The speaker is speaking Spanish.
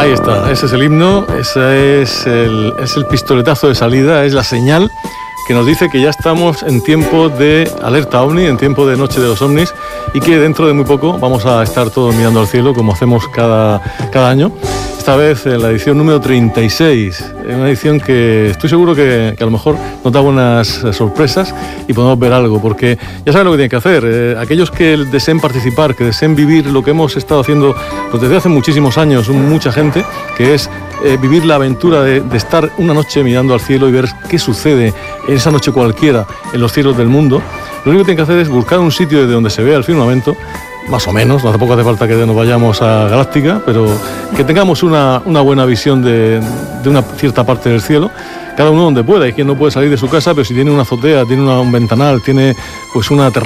Ahí está, ese es el himno, ese es el pistoletazo de salida, es la señal que nos dice que ya estamos en tiempo de alerta ovni, en tiempo de Noche de los Ovnis, y que dentro de muy poco vamos a estar todos mirando al cielo como hacemos cada año. Esta vez en la edición número 36, una edición que estoy seguro que a lo mejor nos da buenas sorpresas y podemos ver algo, porque ya saben lo que tienen que hacer. Aquellos que deseen participar, que deseen vivir lo que hemos estado haciendo pues desde hace muchísimos años, mucha gente, que es vivir la aventura de estar una noche mirando al cielo y ver qué sucede en esa noche cualquiera en los cielos del mundo. Lo único que tienen que hacer es buscar un sitio desde donde se vea el firmamento, más o menos, tampoco hace falta que nos vayamos a Galáctica, pero que tengamos una buena visión de una cierta parte del cielo, cada uno donde pueda. Hay quien no puede salir de su casa, pero si tiene una azotea, tiene un ventanal, tiene pues una terraza,